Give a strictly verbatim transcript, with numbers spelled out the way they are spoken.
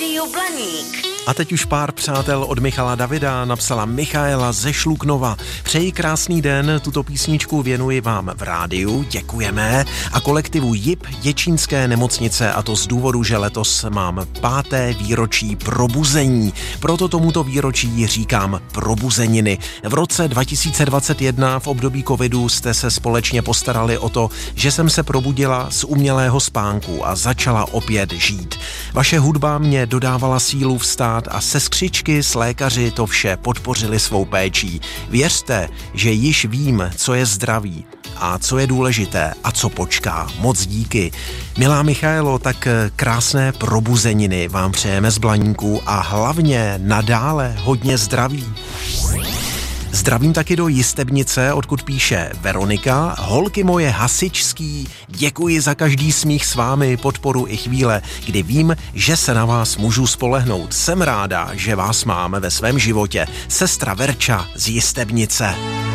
Rádio Blaník. A teď už pár přátel od Michala Davida, napsala Michaela ze Šluknova. Přeji krásný den, tuto písničku věnuji vám v rádiu, děkujeme, a kolektivu J I P Děčínské nemocnice, a to z důvodu, že letos mám páté výročí probuzení. Proto tomuto výročí říkám probuzeniny. V roce dva tisíce dvacet jedna v období covidu jste se společně postarali o to, že jsem se probudila z umělého spánku a začala opět žít. Vaše hudba mě dodávala sílu vstát a sestřičky s lékaři to vše podpořili svou péčí. Věřte, že již vím, co je zdraví a co je důležité a co počká. Moc díky. Milá Michaelo, tak krásné probuzeniny vám přejeme z Blaníku a hlavně nadále hodně zdraví. Zdravím taky do Jistebnice, odkud píše Veronika. Holky moje hasičský, děkuji za každý smích s vámi, podporu i chvíle, kdy vím, že se na vás můžu spolehnout. Jsem ráda, že vás máme ve svém životě. Sestra Verča z Jistebnice.